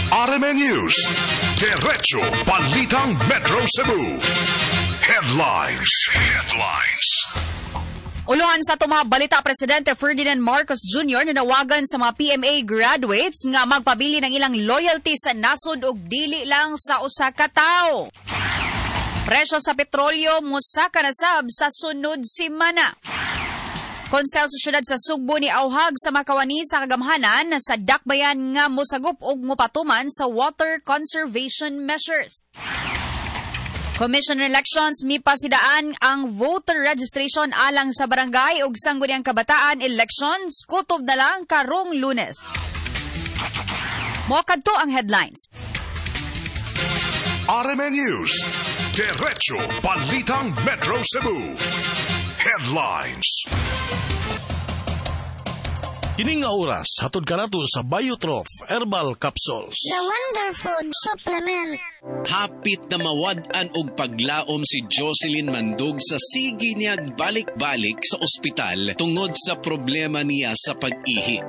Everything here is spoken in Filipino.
RMN News. Diretso Balitang Metro Cebu. Headlines. Uluhan sa mga balita, Presidente Ferdinand Marcos Jr. nanawagan sa mga PMA graduates nga magpabili ng ilang loyalty sa nasod ug dili lang sa usa ka tawo. Presyo sa petrolyo musaka na sab sa sunod semana. Konsel sa syudad sa Sugbo ni auhag sa makawani sa kagamhanan sa dakbayan nga mosagup og mopatuman sa water conservation measures. Commission on Elections mipasidaan ang voter registration alang sa barangay ug sangguniang kabataan elections kutob na lang karong Lunes. Moakadto ang headlines. RMN News. Diretso Balitang Metro Cebu. Headlines. Kining nga oras, hatod ka nato sa Biotrof Herbal Capsules. The Wonder Food Supplement. Hapit na mawad-an og paglaom si Jocelyn Mandug sa sige niyag balik-balik sa ospital tungod sa problema niya sa pag-ihi.